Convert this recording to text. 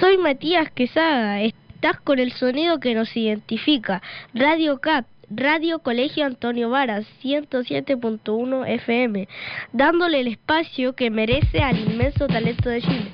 Soy Matías Quesada, estás con el sonido que nos identifica, Radio CAT, Radio Colegio Antonio Varas, 107.1 FM, dándole el espacio que merece al inmenso talento de Chile.